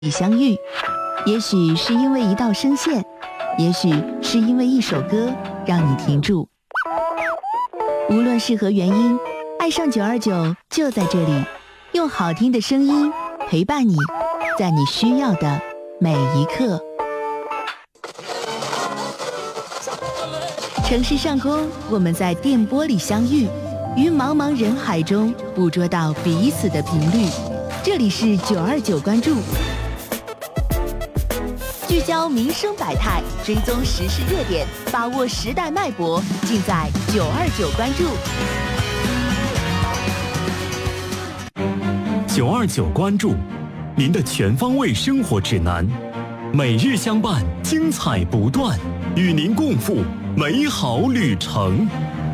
相遇，也许是因为一道声线，也许是因为一首歌让你停住。无论是何原因，爱上929就在这里，用好听的声音陪伴你，在你需要的每一刻。城市上空，我们在电波里相遇，于茫茫人海中捕捉到彼此的频率。这里是929关注。聚焦民生百态，追踪时事热点，把握时代脉搏，尽在929关注。 929关注，您的全方位生活指南，每日相伴，精彩不断，与您共赴美好旅程。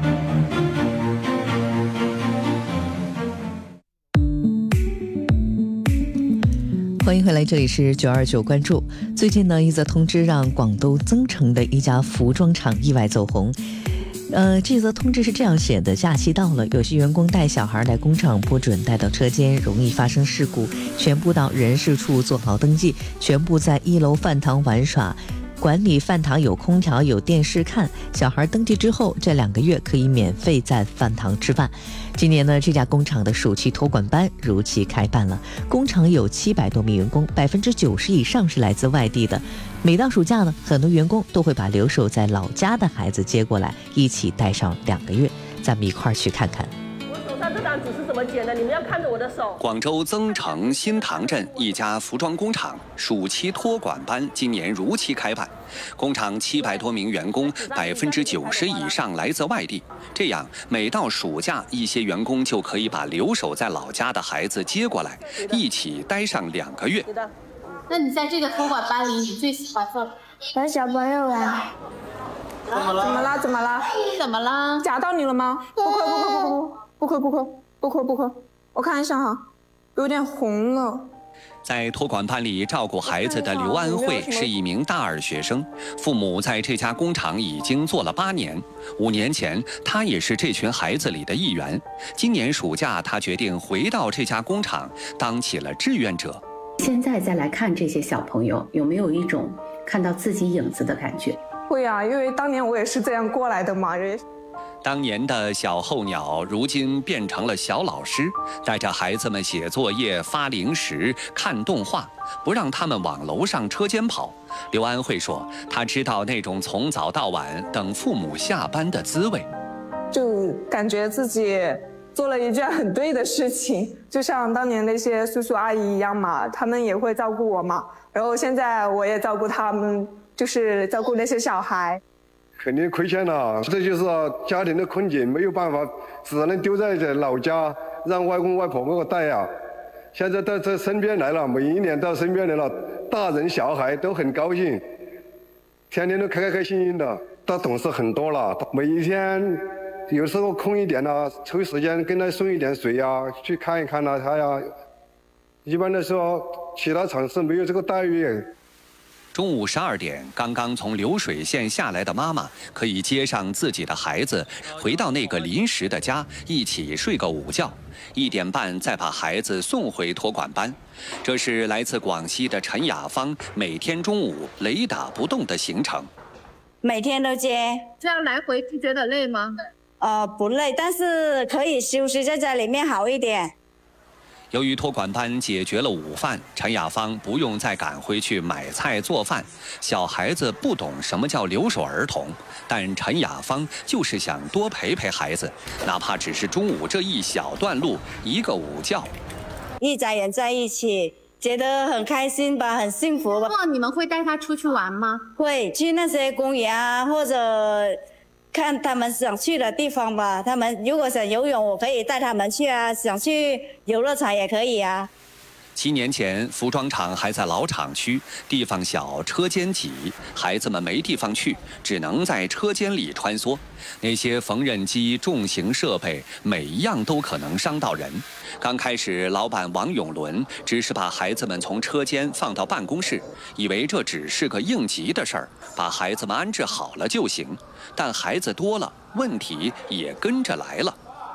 欢迎回来，这里是929关注。最近呢，一则通知让广东增城的一家服装厂意外走红。这则通知是这样写的：假期到了，有些员工带小孩来工厂不准带到车间，容易发生事故，全部到人事处做好登记，全部在1楼饭堂玩耍。管理饭堂有空调有电视看，小孩登记之后这2个月可以免费在饭堂吃饭。今年呢，这家工厂的暑期托管班如期开办了。工厂有700多名员工，90%以上是来自外地的。每到暑假呢，很多员工都会把留守在老家的孩子接过来，一起带上2个月。咱们一块儿去看看。 这张纸是怎么剪的？你们要看着我的手。 广州增城新塘镇一家服装工厂暑期托管班今年如期开办，工厂700多名员工，90%以上来自外地。这样，每到暑假，一些员工就可以把留守在老家的孩子接过来，一起待上2个月。 那你在这个托管班里，你最喜欢做和小朋友玩。 怎么了？怎么了？ 怎么了？ 夹到你了吗？不哭，我看一下哈，有点红了。 在托管班里照顾孩子的刘安慧是一名大2学生，父母在这家工厂已经做了8年。5年前，她也是这群孩子里的一员。今年暑假，她决定回到这家工厂，当起了志愿者。 现在再来看这些小朋友，有没有一种看到自己影子的感觉？ 会啊，因为当年我也是这样过来的嘛。 当年的小候鸟，如今变成了小老师，带着孩子们写作业、发零食、看动画，不让他们往楼上车间跑。刘安慧说，她知道那种从早到晚等父母下班的滋味， 就感觉自己做了一件很对的事情，就像当年那些叔叔阿姨一样嘛，他们也会照顾我嘛，然后现在我也照顾他们，就是照顾那些小孩。 肯定亏欠了，这就是家庭的困境，没有办法，只能丢在这老家，让外公外婆给我带啊。现在到这身边来了，每一年到身边来了，大人小孩都很高兴，天天都开心心的。他懂事很多了，每一天有时候空一点啊，抽时间跟他送一点水啊，去看一看啊他呀。一般的说，其他厂是没有这个待遇。 中午12点，刚刚从流水线下来的妈妈可以接上自己的孩子，回到那个临时的家，一起睡个午觉。1点半再把孩子送回托管班。这是来自广西的陈雅芳每天中午雷打不动的行程。 每天都接， 这样来回不觉得累吗？ 不累，但是可以休息在里面好一点。 由于托管班解决了午饭，陈雅芳不用再赶回去买菜做饭。小孩子不懂什么叫留守儿童，但陈雅芳就是想多陪陪孩子，哪怕只是中午这一小段路，一个午觉。 一家人在一起，觉得很开心吧，很幸福吧。 你们会带他出去玩吗？ 会去那些公园啊，或者看他们想去的地方吧。他们如果想游泳，我可以带他们去啊；想去游乐场也可以啊。 7年前，服装厂还在老厂区，地方小，车间挤，孩子们没地方去，只能在车间里穿梭。那些缝纫机、重型设备，每一样都可能伤到人。刚开始，老板王永伦只是把孩子们从车间放到办公室，以为这只是个应急的事儿，把孩子们安置好了就行。但孩子多了，问题也跟着来了。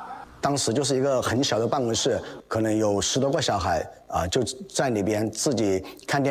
当时就是一个很小的办公室，可能有10多个小孩就在里边自己看电视。